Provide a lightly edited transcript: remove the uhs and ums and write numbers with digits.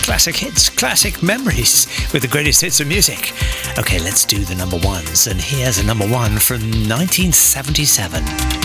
Classic hits, classic memories with the greatest hits of music. Okay, let's do the number ones. And here's a number one from 1977.